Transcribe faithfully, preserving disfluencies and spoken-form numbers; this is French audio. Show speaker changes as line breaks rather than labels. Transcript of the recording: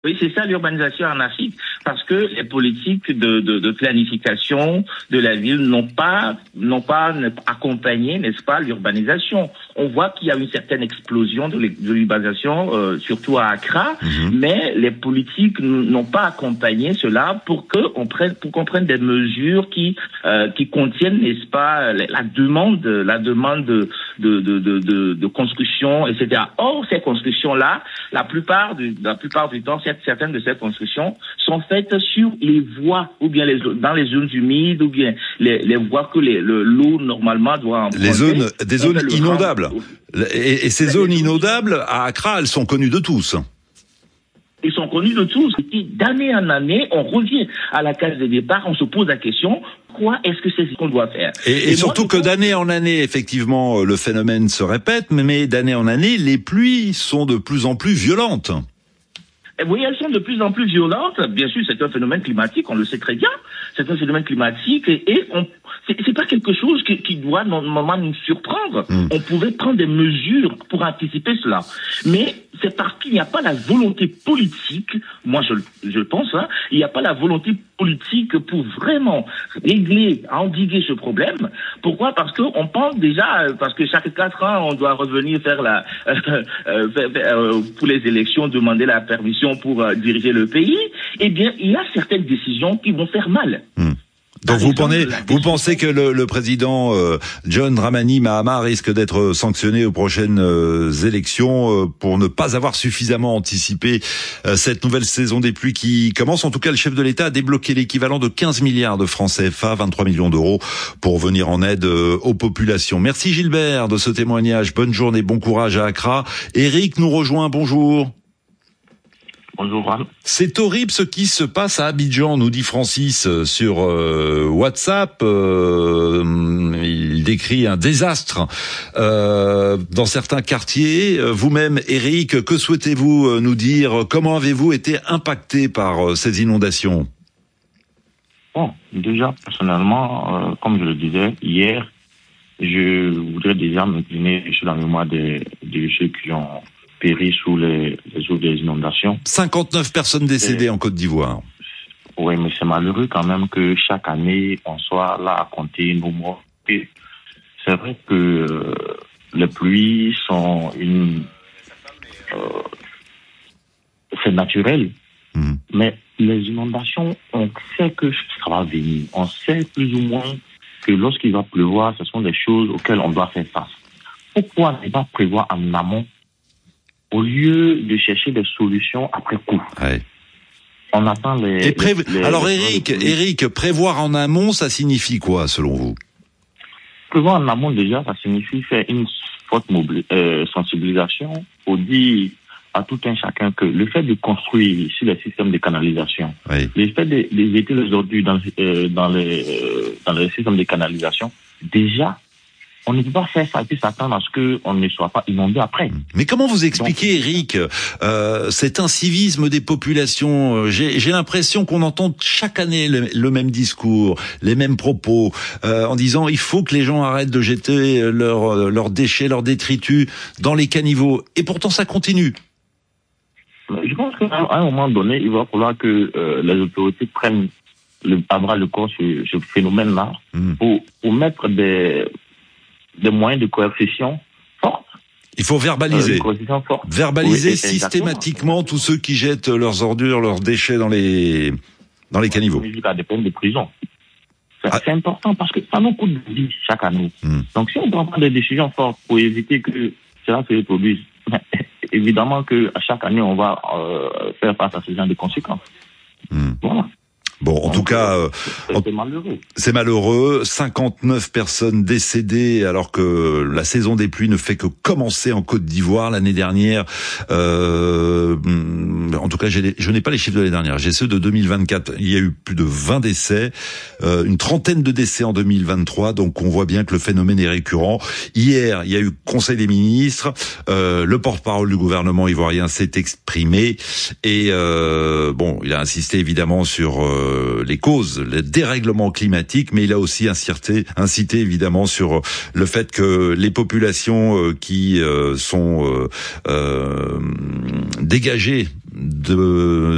Oui, c'est ça l'urbanisation en Afrique, parce que les politiques de, de, de planification de la ville n'ont pas n'ont pas accompagné, n'est-ce pas, l'urbanisation. On voit qu'il y a une certaine explosion de l'urbanisation, euh, surtout à Accra, mmh. mais les politiques n'ont pas accompagné cela pour que on prenne pour qu'on prenne des mesures qui euh, qui contiennent, n'est-ce pas, la demande la demande de de de de, de, de construction, et cetera. Or, ces constructions-là, la plupart du la plupart du temps, certaines de ces constructions sont faites sur les voies, ou bien les, dans les zones humides, ou bien les, les voies que les, le, l'eau normalement doit emprunter.
Les zones, des zones inondables. Et, et ces zones inondables, à Accra, elles sont connues de tous.
Ils sont connus de tous. Et d'année en année, on revient à la case de départ, on se pose la question, quoi est-ce que c'est ce qu'on doit faire?
Et, et, et surtout moi, que d'année en année, effectivement, le phénomène se répète, mais d'année en année, les pluies sont de plus en plus violentes.
Oui, elles sont de plus en plus violentes. Bien sûr, c'est un phénomène climatique, on le sait très bien. C'est un phénomène climatique et, et on, c'est, c'est pas quelque chose qui, qui doit normalement nous surprendre. Mmh. On pouvait prendre des mesures pour anticiper cela. Mais c'est parce qu'il n'y a pas la volonté politique, moi je, je pense, hein, il n'y a pas la volonté politique pour vraiment régler, endiguer ce problème. Pourquoi? Parce que on pense déjà, parce que chaque quatre ans, on doit revenir faire la, euh, euh, euh, pour les élections, demander la permission pour euh, diriger le pays. Eh bien, il y a certaines décisions qui vont faire mal.
Mmh. Donc vous pensez, vous pensez que le, le président euh, John Dramani Mahama risque d'être sanctionné aux prochaines euh, élections euh, pour ne pas avoir suffisamment anticipé euh, cette nouvelle saison des pluies qui commence. En tout cas, le chef de l'État a débloqué l'équivalent de quinze milliards de francs C F A, vingt-trois millions d'euros, pour venir en aide euh, aux populations. Merci Gilbert de ce témoignage. Bonne journée, bon courage à Accra. Eric nous rejoint, bonjour.
Bonjour, Juan.
C'est horrible ce qui se passe à Abidjan, nous dit Francis sur euh, WhatsApp. Euh, il décrit un désastre euh, dans certains quartiers. Vous-même, Eric, que souhaitez-vous nous dire? Comment avez-vous été impacté par euh, ces inondations?
Bon, déjà, personnellement, euh, comme je le disais hier, je voudrais déjà m'incliner sur la mémoire des, des ceux qui ont péri sous les, les eaux des inondations.
cinquante-neuf personnes décédées Et, en Côte d'Ivoire.
Oui, mais c'est malheureux quand même que chaque année, on soit là à compter nos morts. Et c'est vrai que euh, les pluies sont une... Euh, c'est naturel. Mmh. Mais les inondations, on sait que ça va venir. On sait plus ou moins que lorsqu'il va pleuvoir, ce sont des choses auxquelles on doit faire face. Pourquoi ne pas prévoir en amont au lieu de chercher des solutions après coup?
Ouais.
On attend les...
Et pré...
les
Alors
les,
Eric,
les...
Eric, prévoir en amont, ça signifie quoi selon vous?
Prévoir en amont déjà, ça signifie faire une forte mobili- euh, sensibilisation pour dire à tout un chacun que le fait de construire sur les systèmes de canalisation, oui. le fait de, de jeter les ordures dans, euh, dans, les, euh, dans les systèmes de canalisation, déjà, on ne peut pas faire ça et puis s'attendre à ce qu'on ne soit pas inondé après.
Mais comment vous expliquez, Donc, Eric, euh, cet incivisme des populations? J'ai, j'ai l'impression qu'on entend chaque année le, le même discours, les mêmes propos, euh, en disant il faut que les gens arrêtent de jeter leurs leurs déchets, leurs détritus dans les caniveaux. Et pourtant, ça continue.
Je pense qu'à un moment donné, il va falloir que euh, les autorités prennent le, à bras le corps ce, ce phénomène-là mmh. pour, pour mettre des... des moyens de coercition forts.
Il faut verbaliser.
Euh,
verbaliser
oui,
systématiquement tous ceux qui jettent leurs ordures, leurs déchets dans les dans les caniveaux.
Jusqu'à des peines de prison. C'est, ah. c'est important parce que ça nous coûte de vie chaque année. Hmm. Donc si on prend pas des décisions fortes pour éviter que cela se reproduise, évidemment que à chaque année on va euh, faire face à ce genre de conséquences.
Hmm.
Voilà.
Bon, en Donc, tout cas, euh,
c'est malheureux.
C'est malheureux. cinquante-neuf personnes décédées alors que la saison des pluies ne fait que commencer en Côte d'Ivoire l'année dernière. Euh, en tout cas, j'ai, je n'ai pas les chiffres de l'année dernière. J'ai ceux de deux mille vingt-quatre. Il y a eu plus de vingt décès, euh, une trentaine de décès en deux mille vingt-trois. Donc, on voit bien que le phénomène est récurrent. Hier, il y a eu Conseil des ministres. Euh, le porte-parole du gouvernement ivoirien s'est exprimé et euh, bon, il a insisté évidemment sur euh, les causes, le dérèglement climatique, mais il a aussi incité, incité évidemment sur le fait que les populations qui sont euh, euh, dégagées de